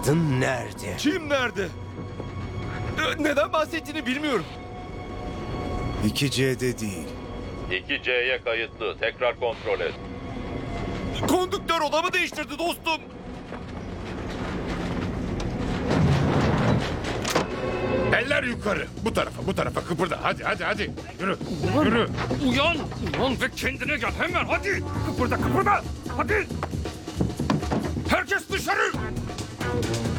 Kadın nerede? Kim nerede? Neden bahsettiğini bilmiyorum. 2C'de değil. 2C'ye kayıtlı. Tekrar kontrol et. Kondüktör odamı değiştirdi dostum. Eller yukarı. Bu tarafa kıpırda. Hadi. Yürü. Yürü. Uyan ve kendine gel hemen hadi. Kıpırda. Hadi. Herkes dışarı.